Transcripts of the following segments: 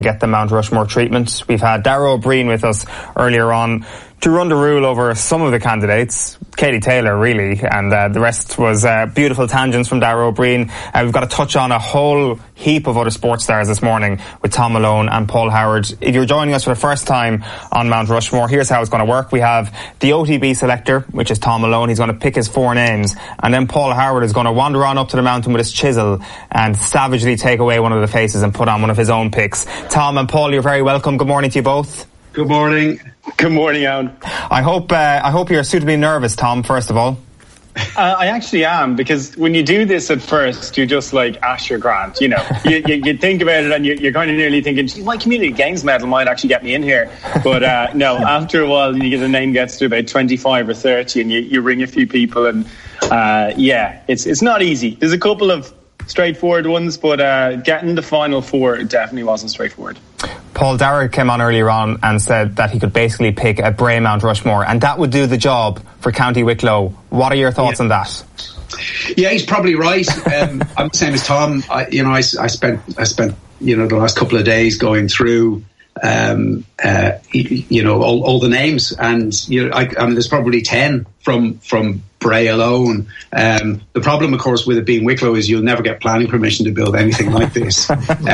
get the Mount Rushmore treatment. We've had Darragh O'Brien with us earlier on to run the rule over some of the candidates, Katie Taylor really, and the rest was beautiful tangents from Darragh O'Brien. We've got to touch on a whole heap of other sports stars this morning with Tom Malone and Paul Howard. If you're joining us for the first time on Mount Rushmore, here's how it's going to work. We have the OTB selector, which is Tom Malone. He's going to pick his 4 names, and then Paul Howard is going to wander on up to the mountain with his chisel and savagely take away one of the faces and put on one of his own picks. Tom and Paul, you're very welcome. Good morning to you both. Good morning. Good morning, Alan. I hope you're suitably nervous, Tom, first of all. I actually am, because when you do this at first, you're just like Asher Grant, you know. You think about it and you're kind of nearly thinking, gee, my community games medal might actually get me in here. But no, after a while, the name gets to about 25 or 30 and you ring a few people and it's not easy. There's a couple of straightforward ones, but getting the final 4 definitely wasn't straightforward. Paul, Darragh came on earlier on and said that he could basically pick a Bray Mount Rushmore, and that would do the job for County Wicklow. What are your thoughts on that? Yeah, he's probably right. I'm the same as Tom. I spent the last couple of days going through all the names, and there's probably 10 from Bray alone. The problem, of course, with it being Wicklow is you'll never get planning permission to build anything like this.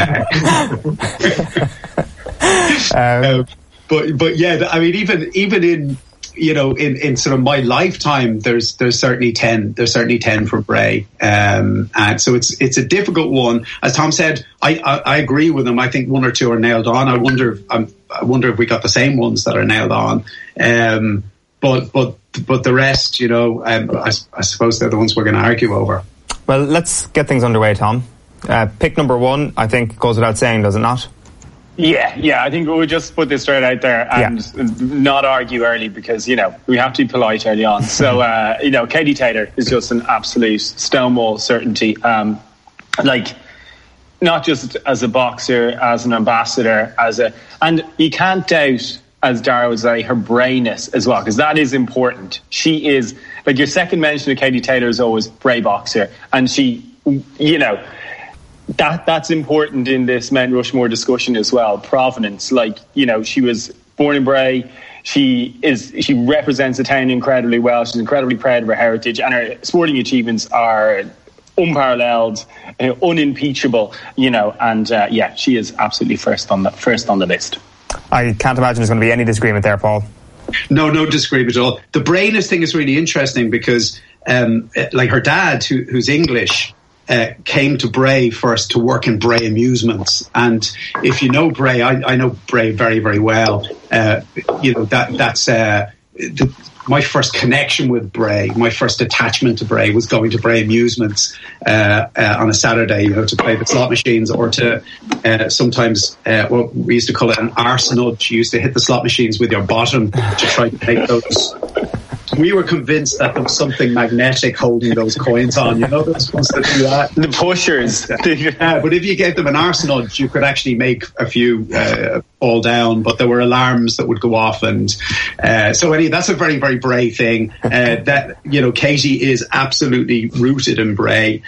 But yeah, I mean, even in sort of my lifetime, there's certainly 10. There's certainly 10 for Bray, and so it's a difficult one. As Tom said, I agree with him. I think 1 or 2 are nailed on. I wonder if we got the same ones that are nailed on. But the rest, I suppose they're the ones we're going to argue over. Well, let's get things underway, Tom. Pick number 1, I think, goes without saying, does it not? Yeah, I think we'll just put this straight out there and not argue early, because, we have to be polite early on. So, Katie Taylor is just an absolute stonewall certainty. Not just as a boxer, as an ambassador, and you can't doubt, as Darragh would say, her brayness as well, because that is important. She is, like, your second mention of Katie Taylor is always Bray boxer, and she, that's important in this Mount Rushmore discussion as well. Provenance, she was born in Bray. She represents the town incredibly well. She's incredibly proud of her heritage, and her sporting achievements are unparalleled, unimpeachable. She is absolutely first on the list. I can't imagine there's going to be any disagreement there, Paul. No disagreement at all. The brayness thing is really interesting because, her dad, who's English, came to Bray first to work in Bray Amusements, and if you know Bray, I know Bray very, very well. That's my first connection with Bray. My first attachment to Bray was going to Bray Amusements on a Saturday, to play the slot machines, or to sometimes what we used to call it an arse nudge. You used to hit the slot machines with your bottom to try to make those. We were convinced that there was something magnetic holding those coins on. Those ones that do that. The pushers. But if you gave them an arse nudge, you could actually make a few fall down. But there were alarms that would go off, and so anyway, that's a very, very Bray thing. Katie is absolutely rooted in Bray.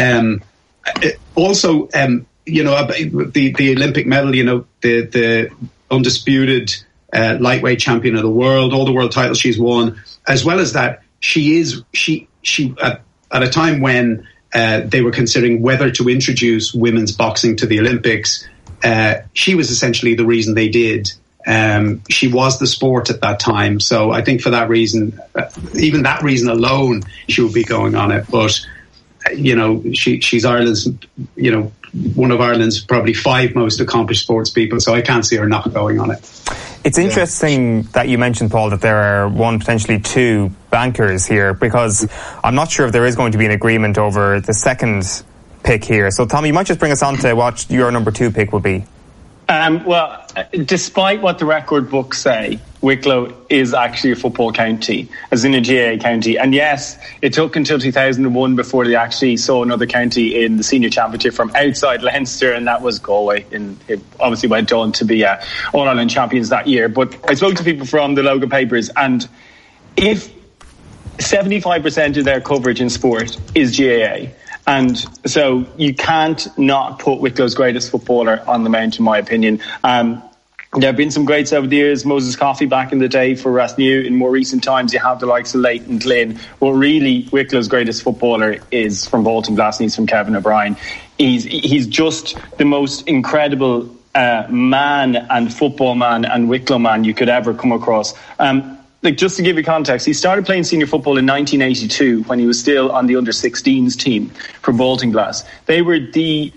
Also, the Olympic medal. The undisputed lightweight champion of the world, all the world titles she's won. As well as that, she at a time when they were considering whether to introduce women's boxing to the Olympics, she was essentially the reason they did. She was the sport at that time, so I think for that reason, even that reason alone, she would be going on it. But she's Ireland's, one of Ireland's probably 5 most accomplished sports people, so I can't see her not going on it. It's interesting that you mentioned, Paul, that there are 1, potentially 2 bankers here, because I'm not sure if there is going to be an agreement over the second pick here. So, Tom, you might just bring us on to what your number 2 pick will be. Well, despite what the record books say, Wicklow is actually a football county, as in a GAA county. And yes, it took until 2001 before they actually saw another county in the senior championship from outside Leinster, and that was Galway. And it obviously went on to be All-Ireland champions that year. But I spoke to people from the local papers, and if 75% of their coverage in sport is GAA, And so you can't not put Wicklow's greatest footballer on the mount, in my opinion. There have been some greats over the years. Moses Coffey back in the day for Rathnew. In more recent times, you have the likes of Leighton Glynn. But really, Wicklow's greatest footballer is from Baltinglass, and he's from Kevin O'Brien. He's just the most incredible man and football man and Wicklow man you could ever come across. Just to give you context, he started playing senior football in 1982 when he was still on the under-16s team for Baltinglass. They were the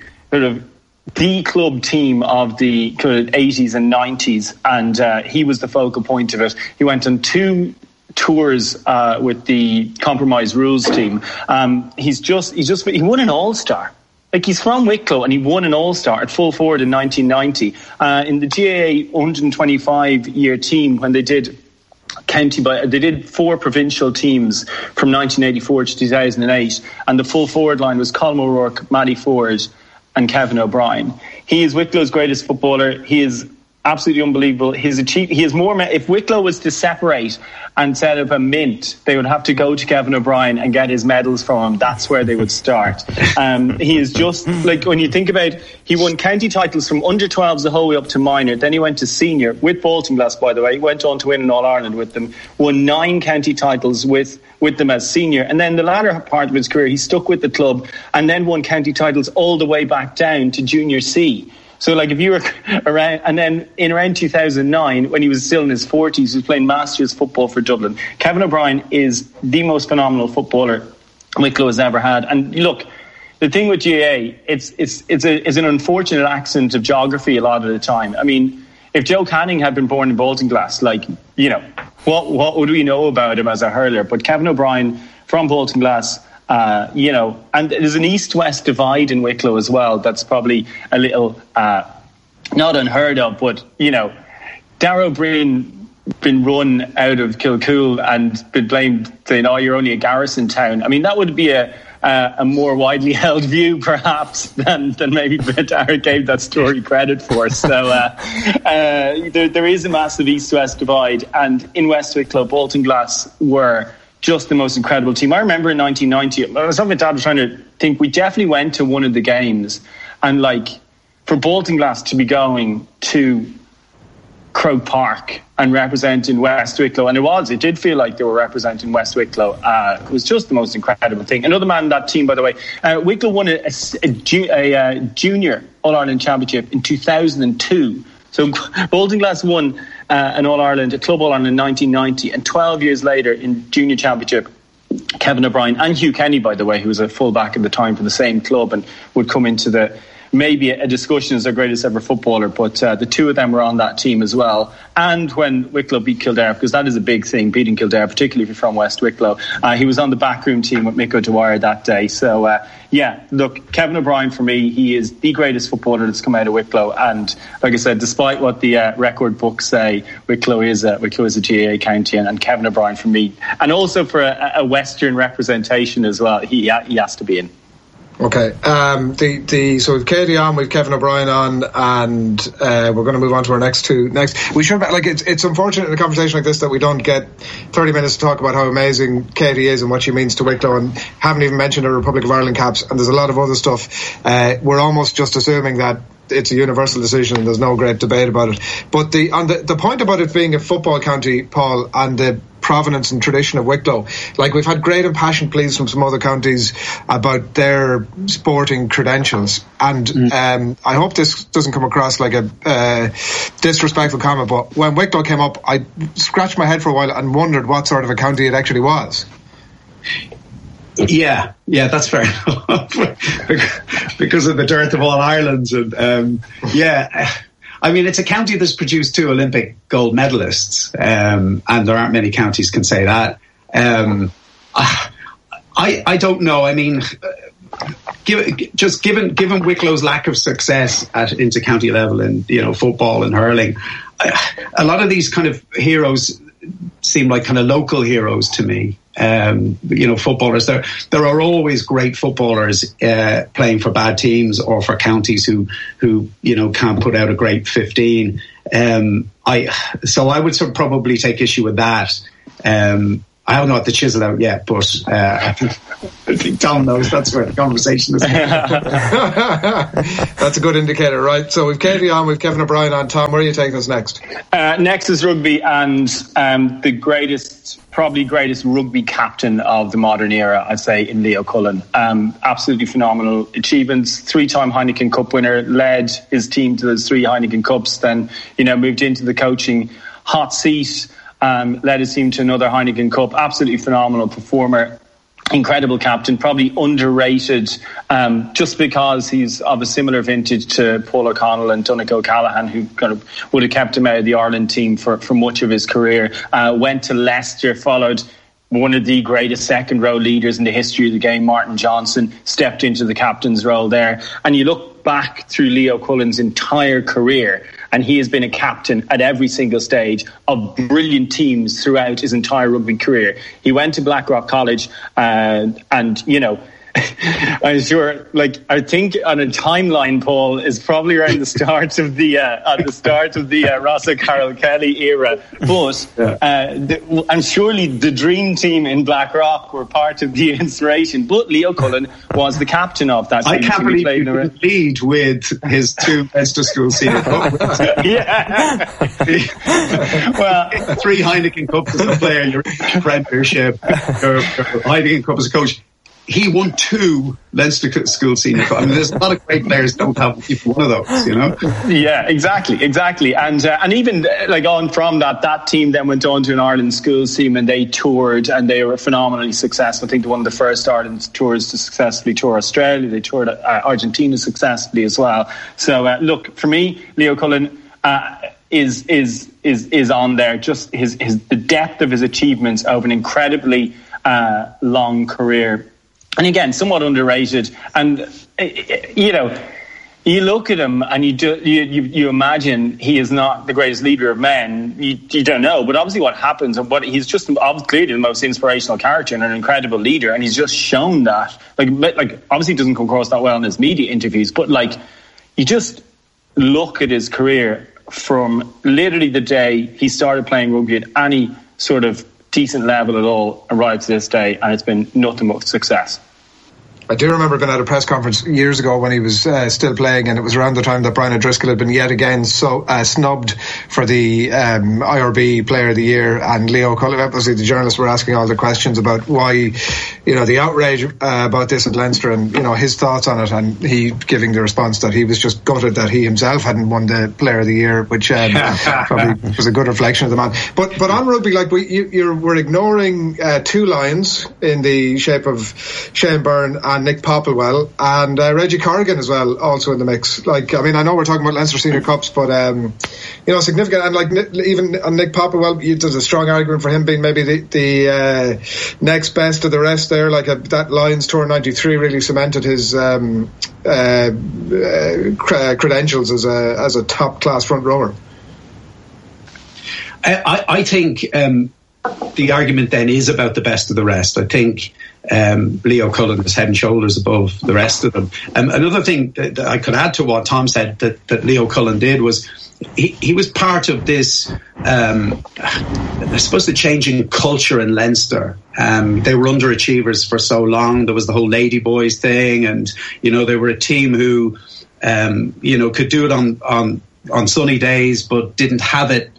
club team of the 80s and 90s, and he was the focal point of it. He went on 2 tours with the Compromise Rules team. He won an All-Star. Like, he's from Wicklow and he won an All-Star at full forward in 1990. In the GAA 125-year team, when they did they did 4 provincial teams from 1984 to 2008, and the full forward line was Colm O'Rourke, Matty Ford and Kevin O'Brien. He is Wicklow's greatest footballer. He is absolutely unbelievable. He is more. If Wicklow was to separate and set up a mint, they would have to go to Kevin O'Brien and get his medals from him. That's where they would start. He is just, like, when you think about, he won county titles from under 12s the whole way up to minor. Then he went to senior with Baltinglass, by the way. He went on to win an All-Ireland with them. Won 9 county titles with them as senior. And then the latter part of his career, he stuck with the club and then won county titles all the way back down to Junior C. So, like, if you were around, and then in around 2009, when he was still in his 40s, he was playing Masters football for Dublin. Kevin O'Brien is the most phenomenal footballer Wicklow has ever had. And look, the thing with GAA, it's an unfortunate accident of geography a lot of the time. I mean, if Joe Canning had been born in Baltinglass, what would we know about him as a hurler? But Kevin O'Brien from Baltinglass, and there's an east-west divide in Wicklow as well. That's probably a little not unheard of, but Darrow Breen been run out of Kilcool and been blamed, saying, "Oh, you're only a garrison town." I mean, that would be a more widely held view, perhaps, than maybe Darrow gave that story credit for. So there is a massive east-west divide, and in West Wicklow, Baltinglass were just the most incredible team. I remember in 1990, I was talking with Dad, trying to think, we definitely went to one of the games, and for Baltinglass to be going to Croke Park and representing West Wicklow, and it did feel like they were representing West Wicklow. It was just the most incredible thing. Another man in that team, by the way, Wicklow won a junior All-Ireland Championship in 2002. So Baltinglass won an All-Ireland, a Club All-Ireland in 1990, and 12 years later in Junior Championship, Kevin O'Brien and Hugh Kenny, by the way, who was a full-back at the time for the same club and would come into maybe a discussion as their greatest ever footballer, but the two of them were on that team as well. And when Wicklow beat Kildare, because that is a big thing, beating Kildare, particularly if you're from West Wicklow, he was on the backroom team with Mick O'Dwyer that day. So look, Kevin O'Brien, for me, he is the greatest footballer that's come out of Wicklow. And like I said, despite what the record books say, Wicklow is a GAA county, and Kevin O'Brien for me, and also for a Western representation as well, he has to be in. Okay, so with Katie on, with Kevin O'Brien on, and we're going to move on to our next two. We should, it's unfortunate in a conversation like this that we don't get 30 minutes to talk about how amazing Katie is and what she means to Wicklow, and haven't even mentioned her Republic of Ireland caps, and there's a lot of other stuff. We're almost just assuming that it's a universal decision and there's no great debate about it. But the point about it being a football county, Paul, and the provenance and tradition of Wicklow, we've had great impassioned pleas from some other counties about their sporting credentials, and I hope this doesn't come across like a disrespectful comment, but when Wicklow came up, I scratched my head for a while and wondered what sort of a county it actually was. Yeah, that's fair enough. Because of the dearth of all Irelands, and I mean, it's a county that's produced 2 Olympic gold medalists, and there aren't many counties can say that. I don't know. I mean, given Wicklow's lack of success at inter-county level in football and hurling, a lot of these kind of heroes seem like kind of local heroes to me. Footballers. There are always great footballers playing for bad teams or for counties who can't put out a great 15. So I would probably take issue with that. I haven't got the chisel out yet, but I think Tom knows that's where the conversation is. That's a good indicator, right? So we've Katie on, we've Kevin O'Brien on. Tom, where are you taking us next? Next is rugby, and the probably greatest rugby captain of the modern era, I'd say, in Leo Cullen. Absolutely phenomenal achievements. 3-time Heineken Cup winner, led his team to those 3 Heineken Cups, then moved into the coaching hot seat. Led his team to another Heineken Cup. Absolutely phenomenal performer. Incredible captain, probably underrated just because he's of a similar vintage to Paul O'Connell and Donnacha O'Callaghan, who kind of would have kept him out of the Ireland team for much of his career. Went to Leicester, followed one of the greatest second row leaders in the history of the game, Martin Johnson, stepped into the captain's role there. And you look back through Leo Cullen's entire career, and he has been a captain at every single stage of brilliant teams throughout his entire rugby career. He went to Blackrock College and I'm sure, I think on a timeline, Paul, is probably around the start of the Ross O'Carroll Kelly era. But and surely the dream team in Blackrock were part of the inspiration. But Leo Cullen was the captain of that team. I can't believe you could lead with his 2 Leinster School senior cup. Yeah. Well, 3 Heineken Cups as a player, your Premiership, your Heineken Cup as a coach. He won 2 Leinster School Senior Cup. I mean, there's a lot of great players don't have even one of those, Yeah, exactly. And even on from that team then went on to an Ireland schools team, and they toured, and they were phenomenally successful. I think one of the first Ireland tours to successfully tour Australia. They toured Argentina successfully as well. So look, for me, Leo Cullen is on there. Just the depth of his achievements over an incredibly long career. And again, somewhat underrated. And you look at him and you imagine he is not the greatest leader of men. You don't know, but obviously what happens, and what he's just clearly the most inspirational character and an incredible leader, and he's just shown that. Like obviously, it doesn't come across that well in his media interviews, but you just look at his career from literally the day he started playing rugby at any sort of decent level at all, arrived to this day, and it's been nothing but success. I do remember being at a press conference years ago when he was still playing, and it was around the time that Brian O'Driscoll had been yet again snubbed for the IRB Player of the Year, and Leo Cullen, obviously the journalists were asking all the questions about why, the outrage about this at Leinster, and his thoughts on it, and he giving the response that he was just gutted that he himself hadn't won the Player of the Year, which probably was a good reflection of the man. But on rugby, we're ignoring 2 Lions in the shape of Shane Byrne and Nick Popplewell, and Reggie Corrigan as well, also in the mix. I know we're talking about Leinster Senior Cups, but significant. And even on Nick Popplewell, there's a strong argument for him being maybe the next best of the rest there. That Lions Tour '93 really cemented his credentials as a top class front rower. I think the argument then is about the best of the rest. I think Leo Cullen is head and shoulders above the rest of them. Another thing that I could add to what Tom said that Leo Cullen did was he was part of this, I suppose, the changing culture in Leinster. They were underachievers for so long. There was the whole Lady Boys thing, and they were a team who could do it on sunny days, but didn't have it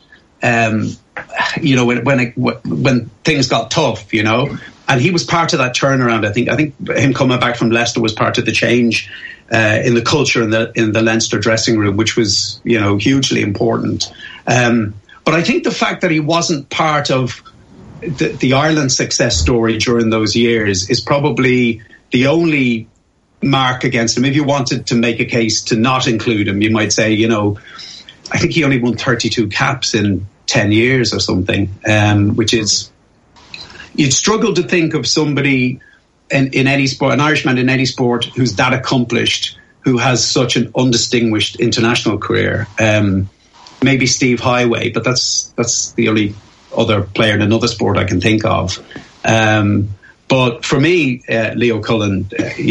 when things got tough, and he was part of that turnaround. I think him coming back from Leicester was part of the change in the culture in the Leinster dressing room, which was hugely important. But I think the fact that he wasn't part of the Ireland success story during those years is probably the only mark against him. If you wanted to make a case to not include him, you might say, I think he only won 32 caps in 10 years or something, which is, you'd struggle to think of somebody in any sport, an Irishman in any sport, who's that accomplished, who has such an undistinguished international career. Maybe Steve Highway, but that's the only other player in another sport I can think of. But for me, Leo Cullen,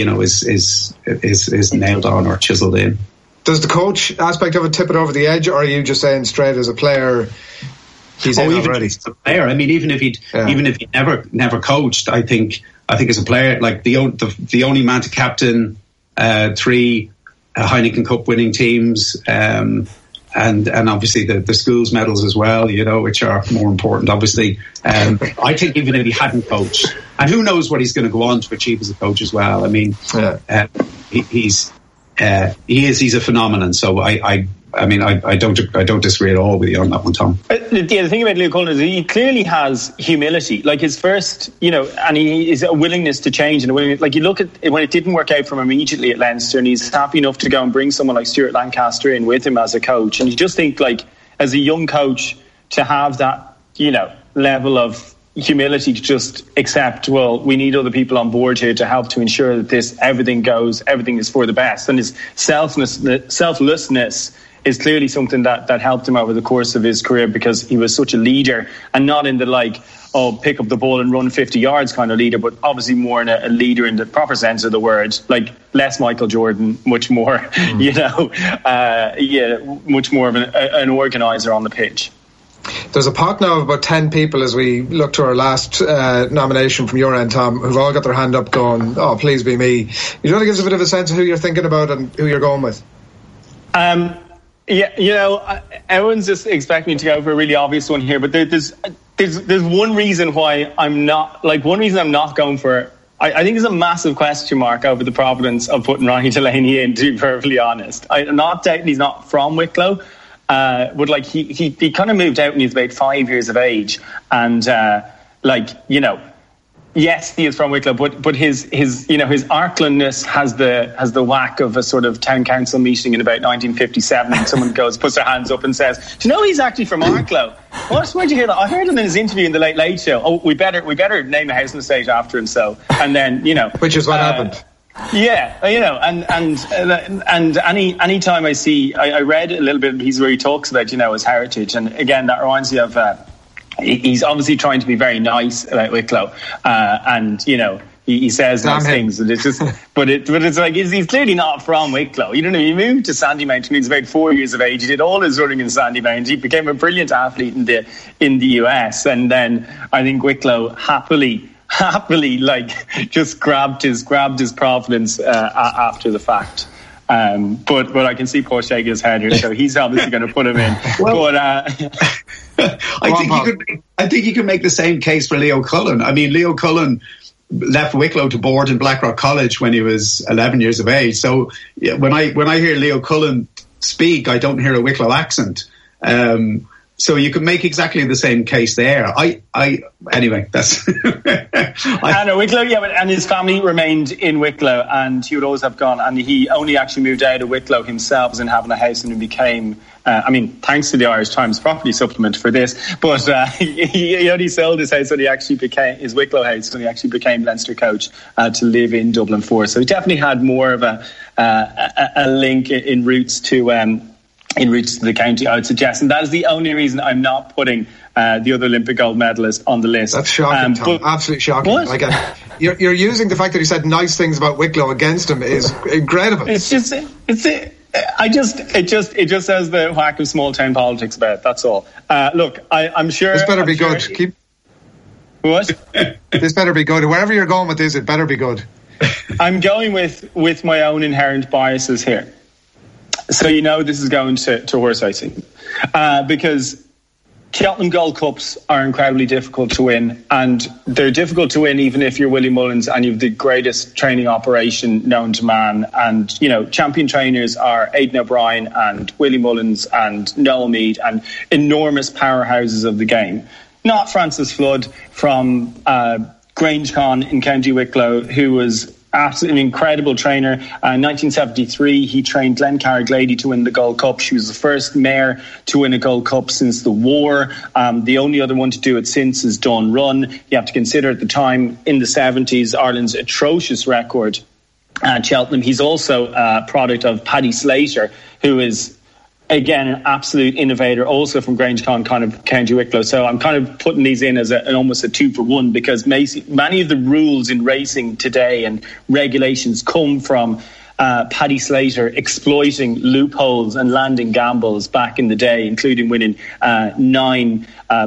is nailed on or chiseled in. Does the coach aspect of it tip it over the edge, or are you just saying straight as a player, he's in even already. as a player. I mean, even if he never coached, I think as a player, like the only man to captain 3 Heineken Cup winning teams, and obviously the schools medals as well, you know, which are more important, obviously. I think even if he hadn't coached, and who knows what he's going to go on to achieve as a coach as well. I mean, he's a phenomenon. So I don't disagree at all with you on that one, Tom. The thing about Leo Cullen is he clearly has humility. Like his first, you know, and he is a willingness to change and a willingness. Like you look at when it didn't work out for him immediately at Leinster, and he's happy enough to go and bring someone like Stuart Lancaster in with him as a coach. And you just think, like, as a young coach, to have that, you know, level of humility to just accept, well, we need other people on board here to help to ensure that everything is for the best. And his selflessness is clearly something that helped him over the course of his career, because he was such a leader, and not in the pick up the ball and run 50 yards kind of leader, but obviously more in a leader in the proper sense of the word, like less Michael Jordan, much more, much more of an organizer on the pitch. There's a pot now of about 10 people as we look to our last nomination from your end, Tom, who've all got their hand up going, oh, please be me. You want to give us a bit of a sense of who you're thinking about and who you're going with? Yeah, you know, everyone's just expecting me to go for a really obvious one here, but there's one reason why I'm not going for. I think there's a massive question mark over the providence of putting Ronnie Delaney in, to be perfectly honest. I'm not doubting he's not from Wicklow, but like he kind of moved out when he was about 5 years of age, and yes, he is from Wicklow, but his Arklandness has the whack of a sort of town council meeting in about 1957, and someone puts their hands up and says, "Do you know he's actually from Arklow?" Where'd you hear that? I heard him in his interview in the Late Late Show. Oh, we better name a house and estate after him. So, and then which is what happened. Yeah, and any time I read a little bit of a piece where he talks about his heritage, and again that reminds me of. He's obviously trying to be very nice about Wicklow, and he says nice things, and it's just, but it's like he's clearly not from Wicklow. You know, he moved to Sandymount when he was about 4 years of age. He did all his running in Sandymount. He became a brilliant athlete in the US, and then I think Wicklow happily just grabbed his providence after the think but I can see Paul shaking his head here, so he's obviously going to put him in. Well, but I think you can make the same case for Leo Cullen. I mean, Leo Cullen left Wicklow to board in Blackrock College when he was 11 years of age. So when I hear Leo Cullen speak, I don't hear a Wicklow accent. So you can make exactly the same case there. Anyway, that's. I know Wicklow, and his family remained in Wicklow, and he would always have gone. And he only actually moved out of Wicklow himself, and having a house, and he became. Thanks to the Irish Times property supplement for this, but he only sold his house when he actually became his Wicklow house when he actually became Leinster coach to live in Dublin 4. So he definitely had more of a link in roots to. In roots to the county, I would suggest, and that is the only reason I'm not putting the other Olympic gold medalist on the list. That's shocking, Tom. Absolutely shocking. What? You're using the fact that he said nice things about Wicklow against him is incredible. It just says the whack of small town politics about it. That's all. Look, I'm sure this better be good. What? This better be good. Wherever you're going with this, it better be good. I'm going with my own inherent biases here. So this is going to horse racing, because Cheltenham Gold Cups are incredibly difficult to win, and they're difficult to win even if you're Willie Mullins and you've the greatest training operation known to man. And champion trainers are Aidan O'Brien and Willie Mullins and Noel Meade, and enormous powerhouses of the game. Not Francis Flood from Grangecon in County Wicklow, who was absolutely incredible trainer. In 1973, he trained Glenn Carriglady to win the Gold Cup. She was the first mare to win a Gold Cup since the war. The only other one to do it since is Dawn Run. You have to consider at the time, in the 70s, Ireland's atrocious record at Cheltenham. He's also a product of Paddy Slater, who is, again, an absolute innovator, also from Grangecon, kind of County Wicklow. So I'm kind of putting these in as almost a 2-for-1, because many of the rules in racing today and regulations come from Paddy Slater exploiting loopholes and landing gambles back in the day, including winning 9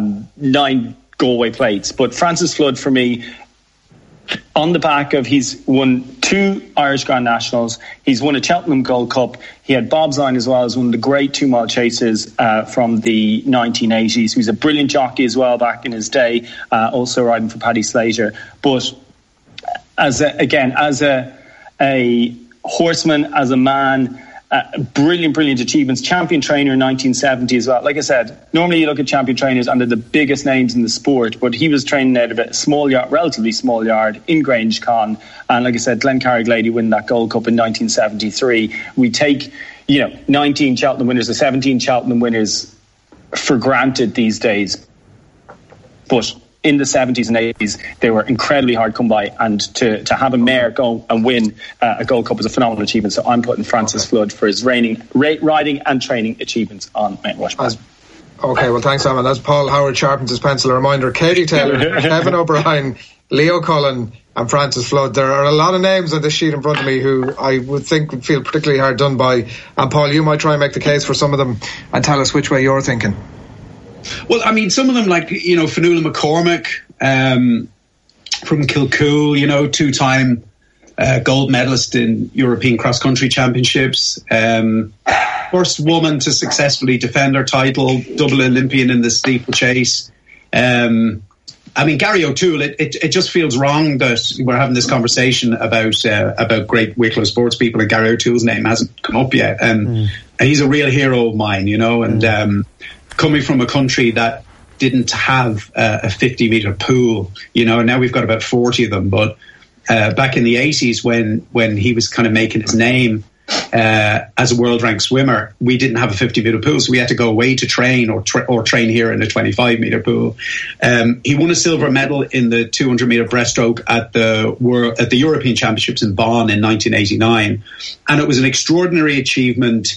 Galway plates. But Francis Flood, for me, on the back of, he's won 2 Irish Grand Nationals, he's won a Cheltenham Gold Cup, he had Bob's Line as well as one of the great 2-mile chases from the 1980s. He was a brilliant jockey as well back in his day, also riding for Paddy Slater. But as a horseman, as a man, brilliant achievements. Champion trainer in 1970 as well. Like I said, normally you look at champion trainers and they're the biggest names in the sport, but he was training out of a small yard, relatively small yard in Grange Con. And like I said, Glencarriglady win that Gold Cup in 1973. We take, 19 Cheltenham winners or 17 Cheltenham winners for granted these days. But in the 70s and 80s, they were incredibly hard to come by, and to have a mare go and win a Gold Cup is a phenomenal achievement. So I'm putting Francis Flood for his riding and training achievements on Mount Rushmore. Okay, well, thanks, Simon. As Paul Howard sharpens his pencil, a reminder: Katie Taylor, Kevin O'Brien, Leo Cullen and Francis Flood. There are a lot of names on this sheet in front of me who I would think would feel particularly hard done by. And Paul, you might try and make the case for some of them and tell us which way you're thinking. Well, I mean, some of them, like, Fionnuala McCormick from Kilcool, 2-time gold medalist in European cross-country championships, first woman to successfully defend her title, double Olympian in the steeplechase. I mean, Gary O'Toole, it just feels wrong that we're having this conversation about great Wicklow sports people and Gary O'Toole's name hasn't come up yet. And he's a real hero of mine, and coming from a country that didn't have a 50-metre pool, and now we've got about 40 of them. But back in the 80s, when he was kind of making his name as a world-ranked swimmer, we didn't have a 50-metre pool, so we had to go away to train or train here in a 25-metre pool. He won a silver medal in the 200-metre breaststroke at the European Championships in Bonn in 1989, and it was an extraordinary achievement.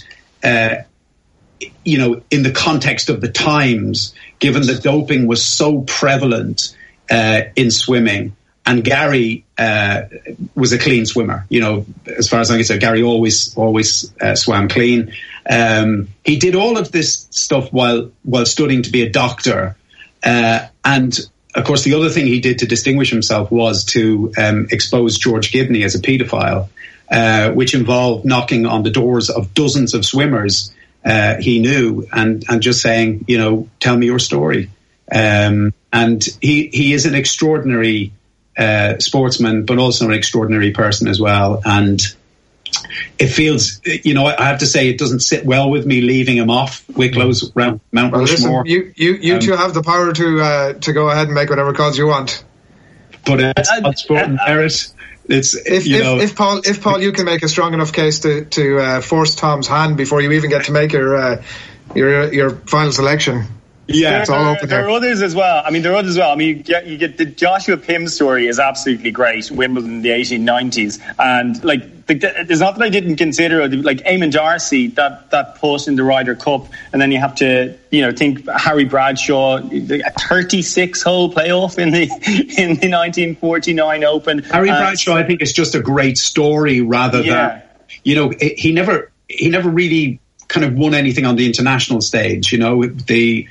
In the context of the times, given that doping was so prevalent in swimming, and Gary was a clean swimmer. As far as I can say, Gary always swam clean. He did all of this stuff while studying to be a doctor, and of course, the other thing he did to distinguish himself was to expose George Gibney as a paedophile, which involved knocking on the doors of dozens of swimmers he knew and just saying, tell me your story. And he is an extraordinary sportsman, but also an extraordinary person as well. And it feels, I have to say, it doesn't sit well with me leaving him off Wicklow's Mount Rushmore. Listen, you two have the power to go ahead and make whatever calls you want. But it's not sport and merit. If Paul, you can make a strong enough case to force Tom's hand before you even get to make your final selection. Yeah, it's all open there are others as well. I mean, you get the Joshua Pym story is absolutely great. Wimbledon in the 1890s, and there's not that I didn't consider like Eamon Darcy that push in the Ryder Cup, and then you have to think Harry Bradshaw, a 36-hole playoff in the 1949 Open. Harry Bradshaw, I think, is just a great story rather than he never really kind of won anything on the international stage. The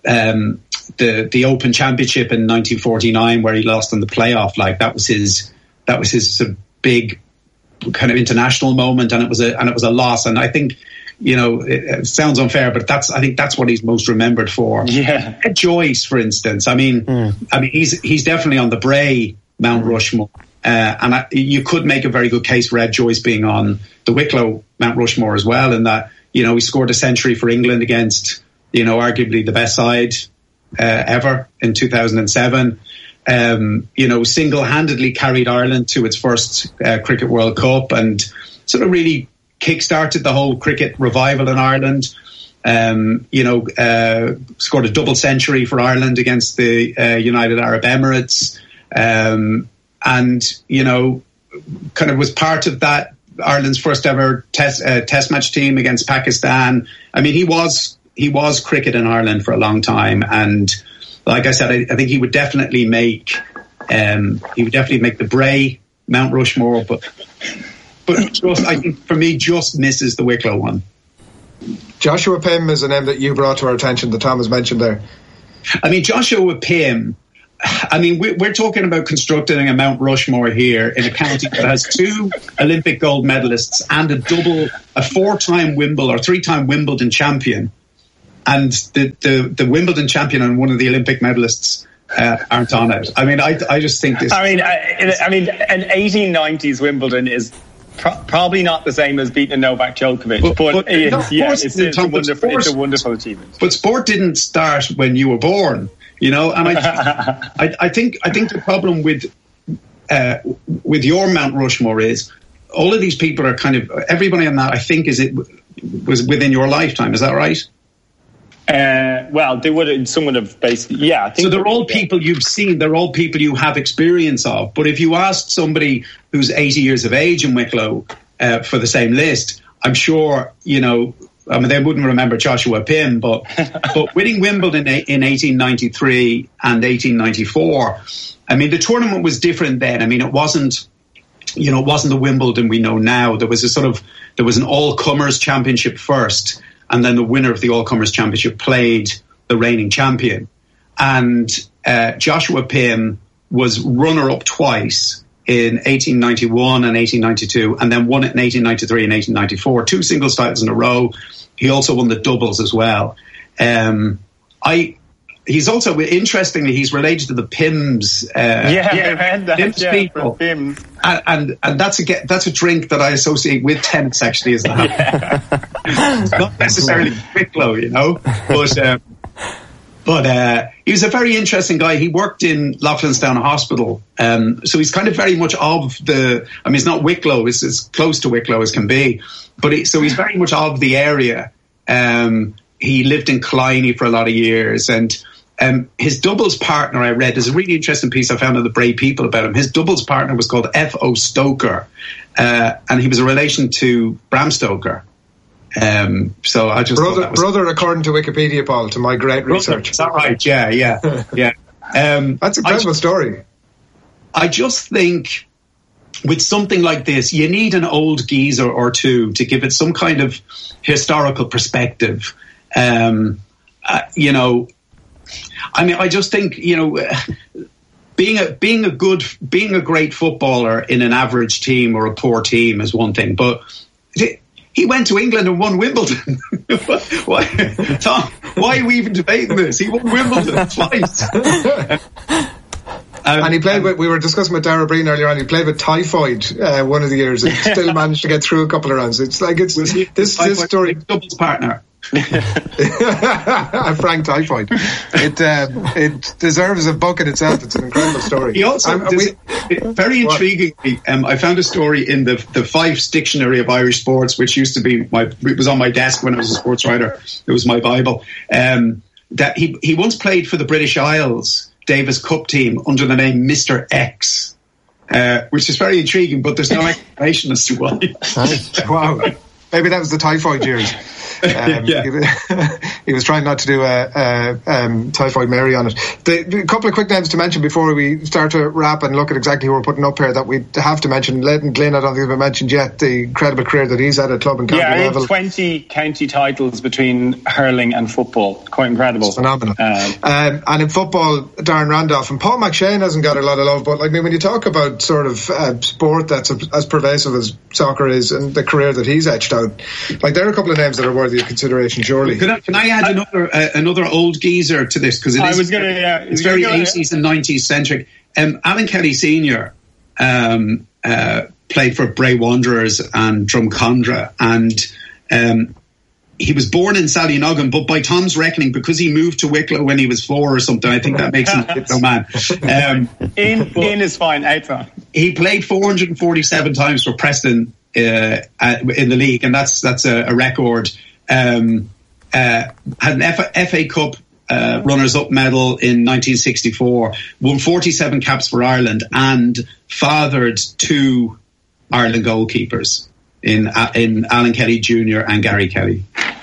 Open Championship in 1949 where he lost in the playoff, that was his sort of big kind of international moment, and it was a loss. And I think it sounds unfair, but I think that's what he's most remembered for. Yeah, Ed Joyce, for instance. I mean, he's definitely on the Bray Mount Rushmore, and you could make a very good case for Ed Joyce being on the Wicklow Mount Rushmore as well, in that he scored a century for England against arguably the best side ever in 2007. Single-handedly carried Ireland to its first Cricket World Cup and sort of really kick-started the whole cricket revival in Ireland. Scored a double century for Ireland against the United Arab Emirates, and kind of was part of that Ireland's first ever test match team against Pakistan. I mean, he was cricket in Ireland for a long time, and like I said, I think he would definitely make the Bray Mount Rushmore. But just, I think for me, just misses the Wicklow one. Joshua Pym is a name that you brought to our attention that Tom has mentioned there. I mean, Joshua Pym, I mean, we're talking about constructing a Mount Rushmore here in a county that has 2 Olympic gold medalists and a 4-time Wimbledon or 3-time Wimbledon champion. And the Wimbledon champion and one of the Olympic medalists aren't on it. I mean, I just think this... I mean, an 1890s Wimbledon is probably not the same as beating Novak Djokovic, but it's a wonderful achievement. But sport didn't start when you were born, you know. And I think the problem with your Mount Rushmore is all of these people are kind of, everybody on that, I think, was within your lifetime. Is that right? Well, some would have basically, I think. So they're all people you've seen, they're all people you have experience of. But if you asked somebody who's 80 years of age in Wicklow for the same list, I'm sure, you know, I mean, they wouldn't remember Joshua Pym, but winning Wimbledon in 1893 and 1894, I mean, the tournament was different then. I mean, it wasn't the Wimbledon we know now. There was an all-comers championship first, and then the winner of the all-comers championship played the reigning champion. And Joshua Pym was runner-up twice in 1891 and 1892, and then won it in 1893 and 1894, 2 singles titles in a row. He also won the doubles as well. He's also, interestingly, he's related to the Pyms. Pyms people. Pym. And that's a drink that I associate with tennis, actually, as not necessarily Wicklow, you know, but he was a very interesting guy. He worked in Loughlinstown Hospital, so he's kind of very much of it's not Wicklow, it's as close to Wicklow as can be, but he's very much of the area. He lived in Killiney for a lot of years, and his doubles partner, I read, there's a really interesting piece I found in the Bray People about him. His doubles partner was called F.O. Stoker, and he was a relation to Bram Stoker. So I just brother, according to Wikipedia, Paul, to my great research. Is that right? Yeah. That's a incredible story. I just think with something like this, you need an old geezer or two to give it some kind of historical perspective. You know, I mean, I just think, you know, being a great footballer in an average team or a poor team is one thing, but he went to England and won Wimbledon. Why, Tom? Why are we even debating this? He won Wimbledon twice. And he played with, we were discussing with Darragh Breen earlier on, he played with typhoid one of the years and still managed to get through a couple of rounds. It's like, this story. Doubles partner. Frank Typhoid. It deserves a book in itself. It's an incredible story. He also, very intriguingly, I found a story in the Fife's Dictionary of Irish Sports, which used to be it was on my desk when I was a sports writer. It was my Bible. That he once played for the British Isles Davis Cup team under the name Mr. X, which is very intriguing, but there's no explanation as to why. Wow. Maybe that was the typhoid years. He was trying not to do a Typhoid Mary on it. A couple of quick names to mention before we start to wrap and look at exactly who we're putting up here that we have to mention. Leighton Glynn, I don't think we've mentioned yet, the incredible career that he's had at club and county level. 20 county titles between hurling and football. Quite incredible. It's phenomenal. And in football, Darren Randolph and Paul McShane hasn't got a lot of love, but like, I mean, when you talk about sort of sport that's as pervasive as soccer is and the career that he's etched out, like, there are a couple of names that are worthy of consideration, surely. Can I add another old geezer to this, because it's very 80s and 90s centric. Alan Kelly Senior played for Bray Wanderers and Drumcondra, and he was born in Sallynoggin, but by Tom's reckoning, because he moved to Wicklow when he was 4 or something, I think that makes him a Wicklow man. In is fine, outside. He played 447 times for Preston in the league, and that's a record. Had an FA Cup runners-up medal in 1964, won 47 caps for Ireland, and fathered 2 Ireland goalkeepers in Alan Kelly Jr. and Gary Kelly.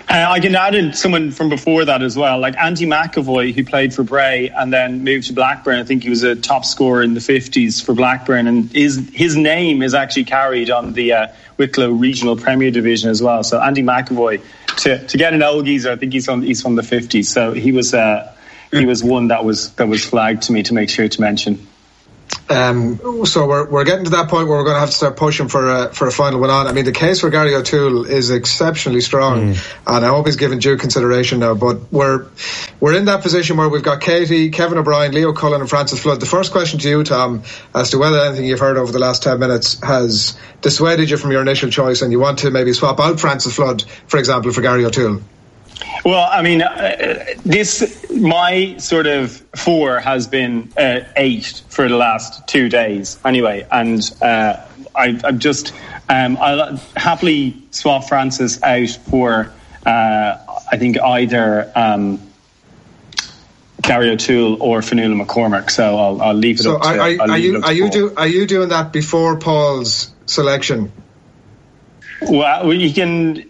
I can add in someone from before that as well, like Andy McAvoy, who played for Bray and then moved to Blackburn. I think he was a top scorer in the 50s for Blackburn, and his name is actually carried on the Wicklow Regional Premier Division as well. So Andy McAvoy, to get an old geezer, I think he's from the 50s. So he was one that was flagged to me to make sure to mention. So we're getting to that point where we're going to have to start pushing for a final one on. I mean, the case for Gary O'Toole is exceptionally strong, and I hope he's given due consideration now. But we're in that position where we've got Katie, Kevin O'Brien, Leo Cullen and Francis Flood. The first question to you, Tom, as to whether anything you've heard over the last 10 minutes has dissuaded you from your initial choice and you want to maybe swap out Francis Flood, for example, for Gary O'Toole. Well, I mean, my sort of 4 has been 8 for the last 2 days anyway, and I'll happily swap Francis out for I think either Gary O'Toole or Fionnuala McCormack. So I'll leave it up to. Are you doing that before Paul's selection? Well, we can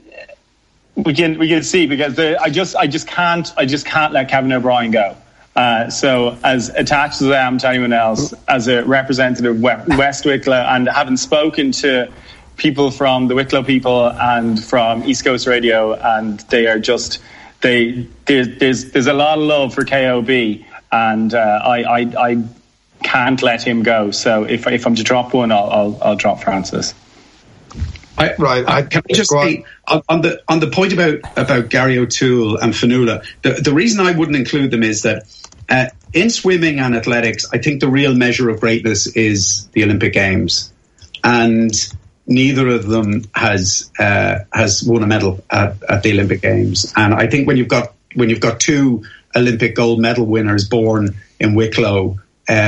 see, because I just can't let Kevin O'Brien go. So as attached as I am to anyone else, as a representative of West Wicklow, and having spoken to people from the Wicklow people and from East Coast Radio, and they are just there's a lot of love for KOB, and I can't let him go. So if I'm to drop one, I'll drop Francis. Can I just say on the point about Gary O'Toole and Fionnuala, the reason I wouldn't include them is that in swimming and athletics, I think the real measure of greatness is the Olympic Games, and neither of them has won a medal at the Olympic Games. And I think when you've got 2 Olympic gold medal winners born in Wicklow,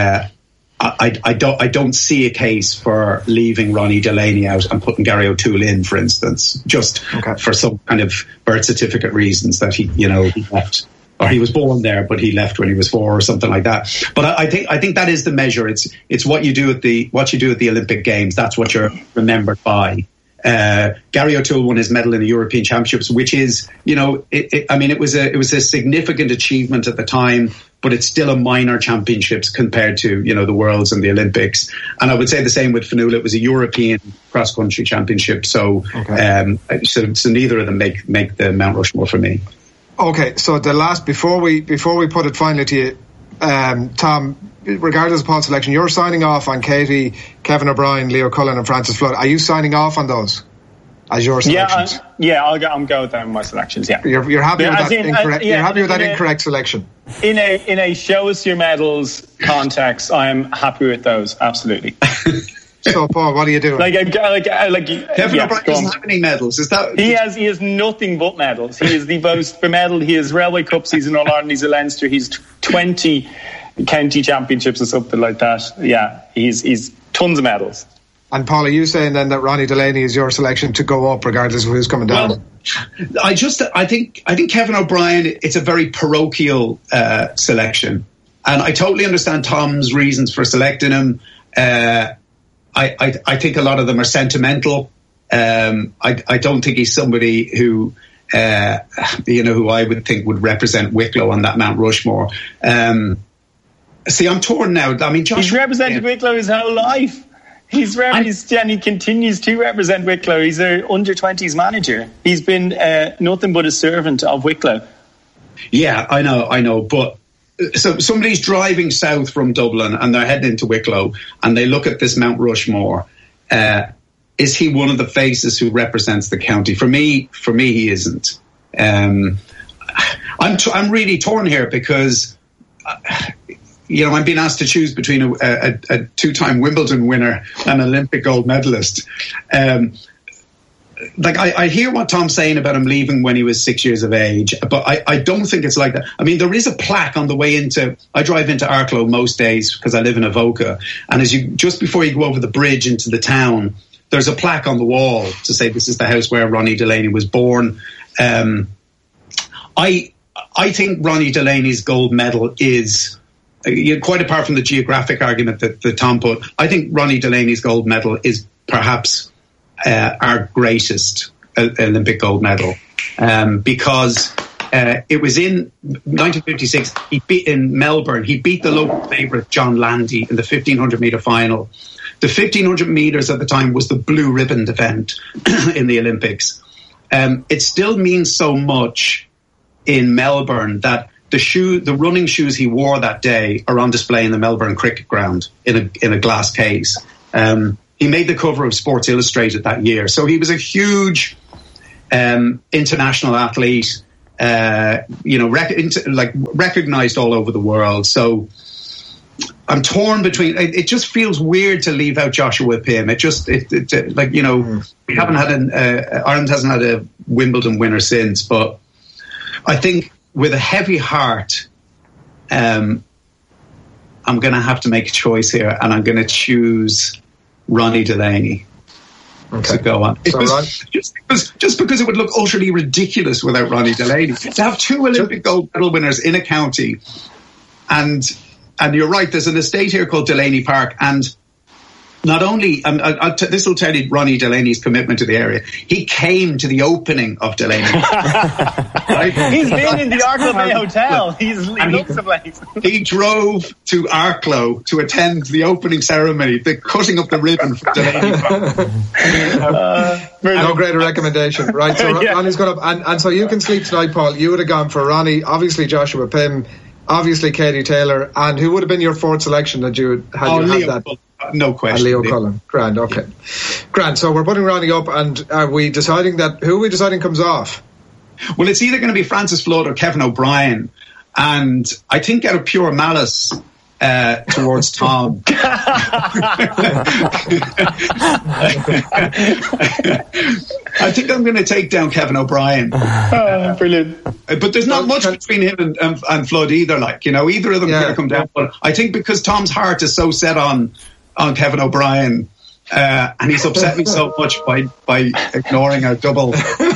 I don't see a case for leaving Ronnie Delaney out and putting Gary O'Toole in, for instance, just for some kind of birth certificate reasons that he left, or he was born there but he left when he was 4 or something like that. But I think that is the measure. It's what you do at the Olympic Games. That's what you're remembered by. Gary O'Toole won his medal in the European Championships, which is, it was a significant achievement at the time, but it's still a minor championships compared to, the Worlds and the Olympics. And I would say the same with Fionnuala. It was a European cross-country championship. So, so neither of them make the Mount Rushmore for me. Okay, so before we put it finally to you, Tom, regardless of Paul's selection, you're signing off on Katie, Kevin O'Brien, Leo Cullen and Francis Flood. Are you signing off on those as your selections? I'm going with them, my selections, yeah. You're happy with that incorrect, you're happy with that incorrect selection? In a show us your medals context, I'm happy with those, absolutely. So, Paul, what are you doing? Kevin O'Brien doesn't have any medals. Is that he has nothing but medals. He is the most for medal. He has Railway Cups. He's an All Ireland. He's a Leinster. He's 20 county championships or something like that. Yeah, he's tons of medals. And Paul, are you saying then that Ronnie Delaney is your selection to go up regardless of who's coming down? Well, I think Kevin O'Brien, it's a very parochial selection, and I totally understand Tom's reasons for selecting him. I think a lot of them are sentimental. I don't think he's somebody who who I would think would represent Wicklow on that Mount Rushmore. See, I'm torn now. I mean, he's represented Wicklow his whole life. And he continues to represent Wicklow. He's an under-20s manager. He's been nothing but a servant of Wicklow. Yeah, I know. But so somebody's driving south from Dublin and they're heading into Wicklow and they look at this Mount Rushmore. Is he one of the faces who represents the county? For me, he isn't. I'm really torn here because I'm being asked to choose between a 2-time Wimbledon winner and an Olympic gold medalist. I hear what Tom's saying about him leaving when he was 6 years of age, but I don't think it's like that. I mean, there is a plaque on the way into. I drive into Arklow most days because I live in Avoca, and just before you go over the bridge into the town, there's a plaque on the wall to say this is the house where Ronnie Delaney was born. I think Ronnie Delaney's gold medal is, quite apart from the geographic argument that Tom put, I think Ronnie Delaney's gold medal is perhaps our greatest Olympic gold medal. because it was in 1956. He beat in Melbourne. He beat the local favourite John Landy in the 1500 metre final. The 1500 metres at the time was the blue ribbon event in the Olympics. It still means so much in Melbourne that the running shoes he wore that day are on display in the Melbourne Cricket Ground in a glass case. He made the cover of Sports Illustrated that year, so he was a huge international athlete. Recognized all over the world. So I'm torn between. It just feels weird to leave out Joshua Pim. We haven't had Ireland hasn't had a Wimbledon winner since, but I think with a heavy heart, I'm going to have to make a choice here, and I'm going to choose Ronnie Delaney. To go on. Just because it would look utterly ridiculous without Ronnie Delaney. To have 2 Olympic gold medal winners in a county, and you're right, there's an estate here called Delaney Park, and not only, this will tell you Ronnie Delaney's commitment to the area. He came to the opening of Delaney. Right? He's been in the Arklow Bay Hotel. He loves the place. He drove to Arklow to attend the opening ceremony, the cutting of the ribbon for Delaney. No greater recommendation. Right, so Ronnie's got up, and so you can sleep tonight, Paul. You would have gone for Ronnie, obviously Joshua Pim, obviously Katie Taylor, and who would have been your fourth selection that you had that? No question. Leo Cullen. Grand, okay. Grand, so we're putting Ronnie up, and who are we deciding comes off? Well, it's either going to be Francis Flood or Kevin O'Brien, and I think out of pure malice towards Tom. I think I'm going to take down Kevin O'Brien. Brilliant. But there's not much between him and Flood either. Either of them are going to come down. But I think because Tom's heart is so set on Kevin O'Brien, and he's upset me so much by ignoring a double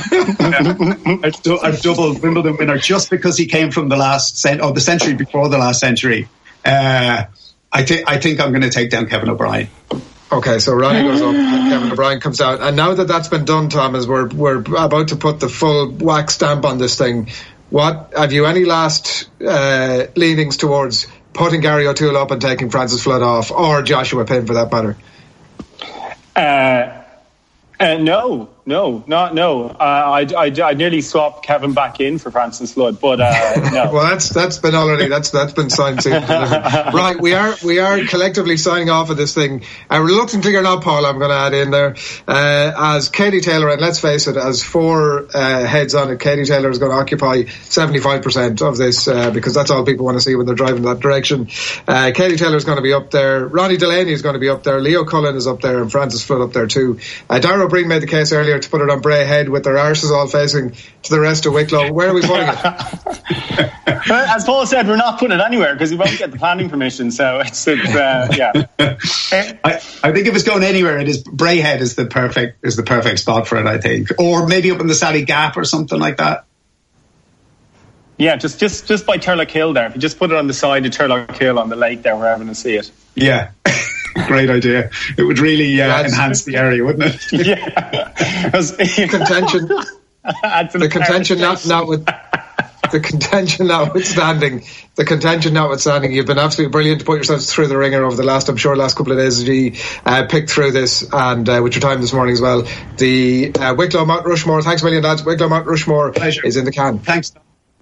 Wimbledon winner just because he came from the century before the last century. I think I'm going to take down Kevin O'Brien. Okay, so Ronnie goes up and Kevin O'Brien comes out. And now that that's been done, Tom, as we're about to put the full wax stamp on this thing, what have you any last leanings towards putting Gary O'Toole up and taking Francis Flood off, or Joshua Pim for that matter? No. I'd nearly swap Kevin back in for Francis Flood, but no. Well, that's been signed. Right, we are collectively signing off of this thing. Reluctantly or not, Paul, I'm going to add in there as Katie Taylor, and let's face it, as 4 heads on it, Katie Taylor is going to occupy 75% of this because that's all people want to see when they're driving in that direction. Katie Taylor is going to be up there. Ronnie Delaney is going to be up there. Leo Cullen is up there, and Francis Flood up there too. Darragh O'Brien made the case earlier to put it on Bray Head with their arses all facing to the rest of Wicklow. Where are we putting it? As Paul said, we're not putting it anywhere because we won't get the planning permission. So it's yeah. I think if it's going anywhere, it is Bray Head is the perfect spot for it. I think, or maybe up in the Sally Gap or something like that. Yeah, just by Turlock Hill there. If you just put it on the side of Turlock Hill on the lake there, we're having to see it. Yeah. Great idea. It would really enhance the area, wouldn't it? Yeah. The contention notwithstanding, you've been absolutely brilliant to put yourselves through the ringer over the last couple of days as you picked through this, and with your time this morning as well. The Wicklow Mount Rushmore, thanks a million, lads. Wicklow Mount Rushmore is in the can. Thanks.